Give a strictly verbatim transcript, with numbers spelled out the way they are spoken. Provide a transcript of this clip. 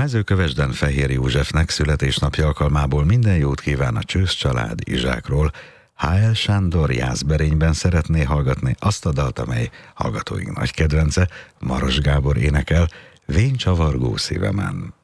Mezőkövesden Fehér Józsefnek születésnapja alkalmából minden jót kíván a Csősz család Izsákról. há el. Sándor Jászberényben szeretné hallgatni azt a dalt, amely hallgatóink nagy kedvence, Maros Gábor énekel, Vén csavargó szívemen.